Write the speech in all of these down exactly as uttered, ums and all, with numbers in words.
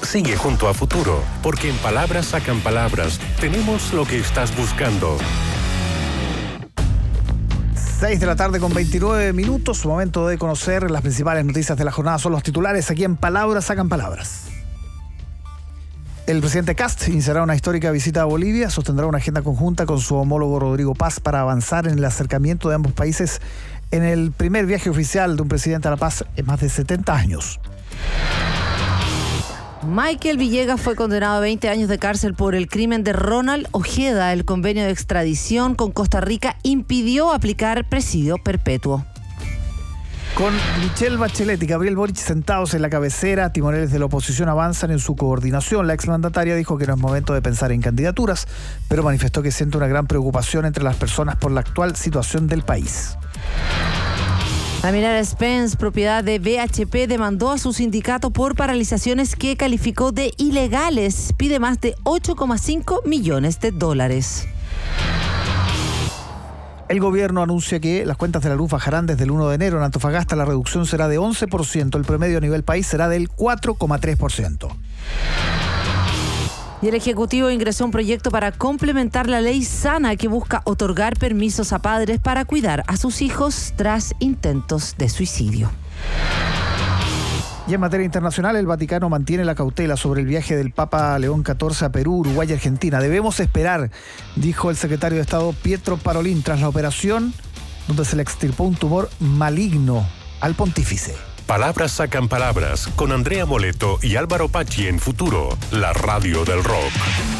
sigue junto a Futuro, porque en Palabras Sacan Palabras tenemos lo que estás buscando. seis de la tarde con veintinueve minutos, momento de conocer las principales noticias de la jornada. Son los titulares aquí en Palabras Sacan Palabras. El presidente Kast iniciará una histórica visita a Bolivia, sostendrá una agenda conjunta con su homólogo Rodrigo Paz para avanzar en el acercamiento de ambos países en el primer viaje oficial de un presidente a La Paz en más de setenta años. Michael Villegas fue condenado a veinte años de cárcel por el crimen de Ronald Ojeda. El convenio de extradición con Costa Rica impidió aplicar presidio perpetuo. Con Michelle Bachelet y Gabriel Boric sentados en la cabecera, timoneles de la oposición avanzan en su coordinación. La exmandataria dijo que no es momento de pensar en candidaturas, pero manifestó que siente una gran preocupación entre las personas por la actual situación del país. La minera Spence, propiedad de B H P, demandó a su sindicato por paralizaciones que calificó de ilegales. Pide más de ocho coma cinco millones de dólares. El gobierno anuncia que las cuentas de la luz bajarán desde el primero de enero. En Antofagasta la reducción será de once por ciento. El promedio a nivel país será del cuatro coma tres por ciento. Y el Ejecutivo ingresó un proyecto para complementar la ley Sana que busca otorgar permisos a padres para cuidar a sus hijos tras intentos de suicidio. Y en materia internacional, el Vaticano mantiene la cautela sobre el viaje del Papa León catorce a Perú, Uruguay y Argentina. Debemos esperar, dijo el secretario de Estado Pietro Parolin, tras la operación donde se le extirpó un tumor maligno al pontífice. Palabras Sacan Palabras con Andrea Moleto y Álvaro Pachi en Futuro, la radio del rock.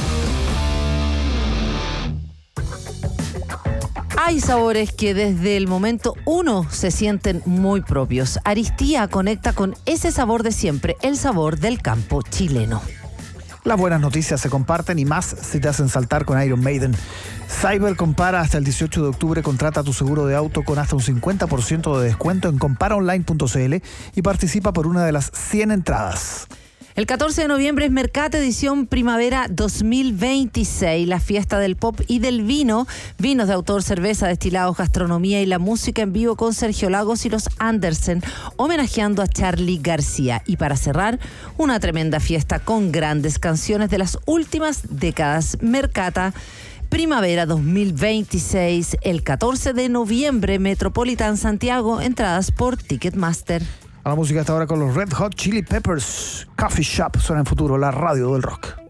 Hay sabores que desde el momento uno se sienten muy propios. Aristía conecta con ese sabor de siempre, el sabor del campo chileno. Las buenas noticias se comparten y más si te hacen saltar con Iron Maiden. Cyber compara hasta el dieciocho de octubre. Contrata tu seguro de auto con hasta un cincuenta por ciento de descuento en compara online punto c l y participa por una de las cien entradas. El catorce de noviembre es Mercate edición Primavera dos mil veintiséis, la fiesta del pop y del vino, vinos de autor, cerveza, destilados, gastronomía y la música en vivo con Sergio Lagos y los Andersen, homenajeando a Charly García. Y para cerrar, una tremenda fiesta con grandes canciones de las últimas décadas. Mercata Primavera dos mil veintiséis, el catorce de noviembre, Metropolitan Santiago, entradas por Ticketmaster. A la música hasta ahora con los Red Hot Chili Peppers. Coffee Shop suena en Futuro, la radio del rock.